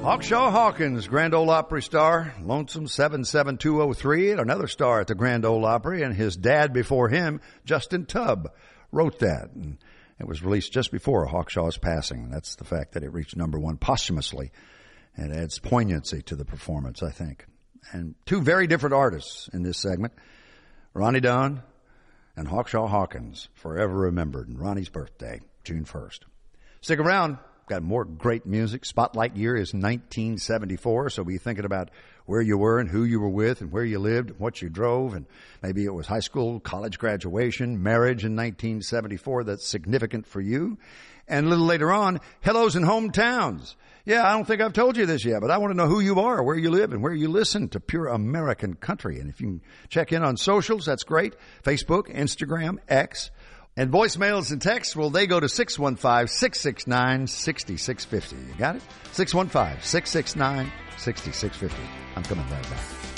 Hawkshaw Hawkins, Grand Ole Opry star, Lonesome 77203, and another star at the Grand Ole Opry, and his dad before him, Justin Tubb, wrote that. And it was released just before Hawkshaw's passing. That's the fact that it reached number one posthumously. It adds poignancy to the performance, I think. And two very different artists in this segment, Ronnie Dunn and Hawkshaw Hawkins, forever remembered. And Ronnie's birthday, June 1st. Stick around. Got more great music. Spotlight year is 1974, so be thinking about where you were and who you were with and where you lived and what you drove, and maybe it was high school, college graduation, marriage in 1974 that's significant for you. And a little later on, hellos and hometowns. Yeah, I don't think I've told you this yet, but I want to know who you are, where you live, and where you listen to pure American country. And if you can check in on socials, that's great. Facebook, Instagram, X. And voicemails and texts, well, they go to 615-669-6650. You got it? 615-669-6650. I'm coming right back.